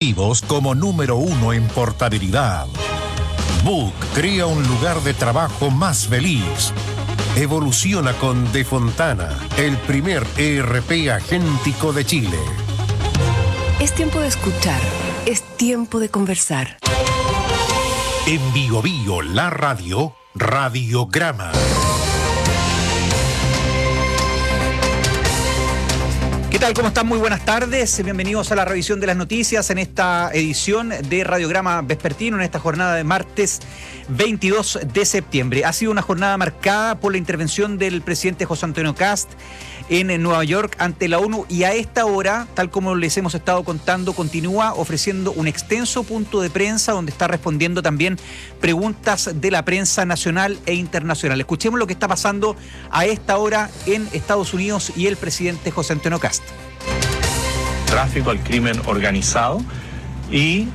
consecutivos como número 1 en portabilidad. Book crea un lugar de trabajo más feliz. Evoluciona con De Fontana, el primer ERP agéntico de Chile. Es tiempo de escuchar, es tiempo de conversar. En Bio Bio, la radio, Radiograma. ¿Qué tal? ¿Cómo están? Muy buenas tardes. Bienvenidos a la revisión de las noticias en esta edición de Radiograma Vespertino, en esta jornada de martes 22 de septiembre. Ha sido una jornada marcada por la intervención del presidente José Antonio Kast en Nueva York ante la ONU, y a esta hora, tal como les hemos estado contando, continúa ofreciendo un extenso punto de prensa donde está respondiendo también preguntas de la prensa nacional e internacional. Escuchemos lo que está pasando a esta hora en Estados Unidos y el presidente José Antonio Kast. Tráfico al crimen organizado, y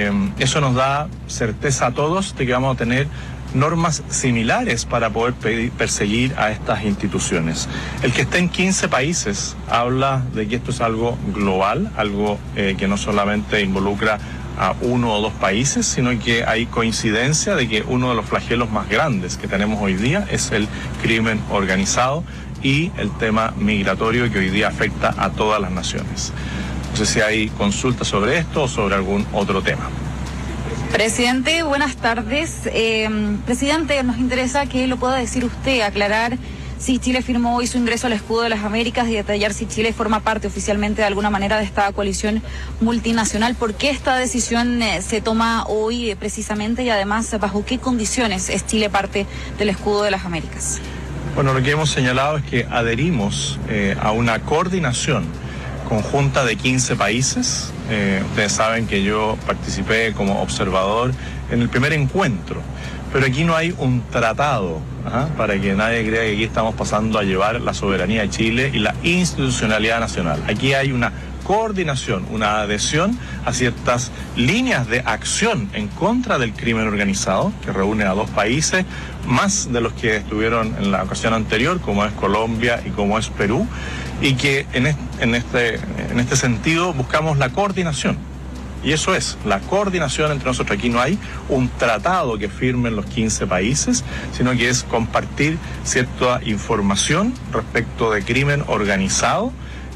eso nos da certeza a todos de que vamos a tener normas similares para poder perseguir a estas instituciones. El que esté en 15 países habla de que esto es algo global, algo que no solamente involucra a uno o dos países, sino que hay coincidencia de que uno de los flagelos más grandes que tenemos hoy día es el crimen organizado y el tema migratorio, que hoy día afecta a todas las naciones. No sé si hay consultas sobre esto o sobre algún otro tema. Presidente, buenas tardes. Presidente, nos interesa que lo pueda decir usted, aclarar si Chile firmó hoy su ingreso al escudo de las Américas y detallar si Chile forma parte oficialmente de alguna manera de esta coalición multinacional. ¿Por qué esta decisión se toma hoy precisamente, y además bajo qué condiciones es Chile parte del escudo de las Américas? Bueno, lo que hemos señalado es que adherimos a una coordinación conjunta de 15 países. Ustedes saben que yo participé como observador en el primer encuentro, pero aquí no hay un tratado, para que nadie crea que aquí estamos pasando a llevar la soberanía de Chile y la institucionalidad nacional. Aquí hay una coordinación, una adhesión a ciertas líneas de acción en contra del crimen organizado, que reúne a dos países, más de los que estuvieron en la ocasión anterior, como es Colombia y como es Perú, y que en este sentido buscamos la coordinación. Y eso es, la coordinación entre nosotros. Aquí no hay un tratado que firmen los 15 países, sino que es compartir cierta información respecto de crimen organizado.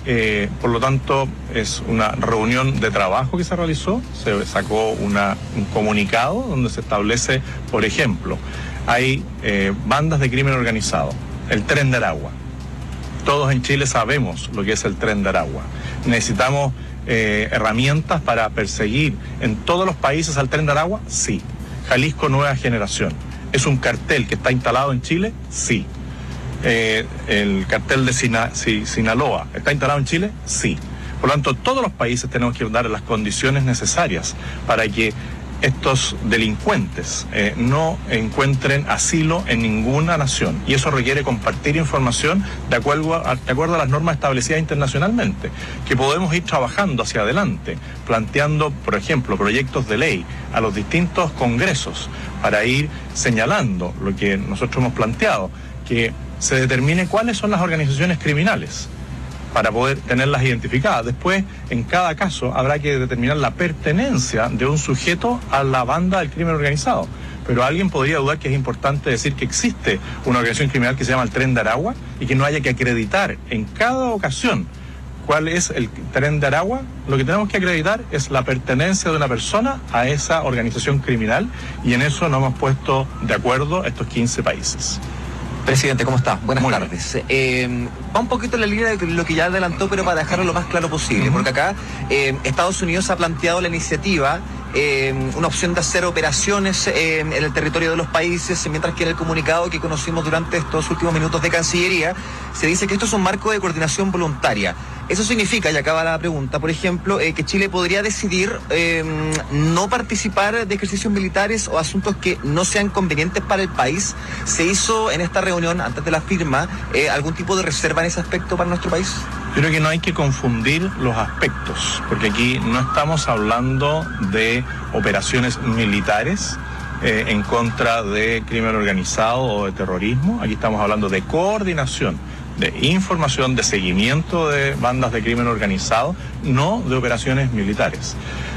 Por lo tanto, es una reunión de trabajo que se realizó, se sacó un comunicado donde se establece, por ejemplo, hay bandas de crimen organizado, el Tren de Aragua. Todos en Chile sabemos lo que es el Tren de Aragua. Necesitamos herramientas para perseguir en todos los países al Tren de Aragua, sí. Jalisco Nueva Generación, ¿es un cartel que está instalado en Chile? Sí. El cartel de Sinaloa, ¿está instalado en Chile? Sí. Por lo tanto, todos los países tenemos que dar las condiciones necesarias para que estos delincuentes no encuentren asilo en ninguna nación, y eso requiere compartir información de acuerdo a las normas establecidas internacionalmente, que podemos ir trabajando hacia adelante, planteando, por ejemplo, proyectos de ley a los distintos congresos para ir señalando lo que nosotros hemos planteado, que se determine cuáles son las organizaciones criminales para poder tenerlas identificadas. Después, en cada caso, habrá que determinar la pertenencia de un sujeto a la banda del crimen organizado. Pero alguien podría dudar que es importante decir que existe una organización criminal que se llama el Tren de Aragua y que no haya que acreditar en cada ocasión cuál es el Tren de Aragua. Lo que tenemos que acreditar es la pertenencia de una persona a esa organización criminal, y en eso nos hemos puesto de acuerdo estos 15 países. Presidente, ¿cómo está? Buenas Muy tardes. Va un poquito en la línea de lo que ya adelantó, pero para dejarlo lo más claro posible, porque acá Estados Unidos ha planteado la iniciativa, una opción de hacer operaciones en el territorio de los países, mientras que en el comunicado que conocimos durante estos últimos minutos de Cancillería se dice que esto es un marco de coordinación voluntaria. Eso significa, y acaba la pregunta, por ejemplo, que Chile podría decidir no participar de ejercicios militares o asuntos que no sean convenientes para el país. ¿Se hizo en esta reunión, antes de la firma, algún tipo de reserva en ese aspecto para nuestro país? Yo creo que no hay que confundir los aspectos, porque aquí no estamos hablando de operaciones militares en contra de crimen organizado o de terrorismo. Aquí estamos hablando de coordinación, de información, de seguimiento de bandas de crimen organizado, no de operaciones militares.